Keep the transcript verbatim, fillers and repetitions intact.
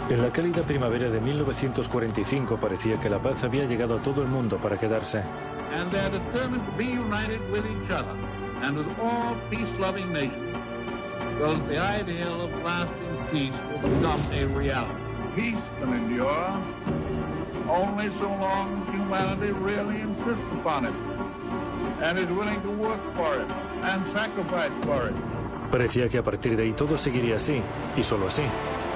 En la cálida primavera de mil novecientos cuarenta y cinco parecía que la paz había llegado a todo el mundo para quedarse. And they're determined to be united with each other and with all peace-loving nations, so that the ideal of lasting peace will become a reality. Peace can endure only so long as humanity really insists upon it and is willing to work for it and sacrifice for it. Parecía que a partir de ahí todo seguiría así, y solo así.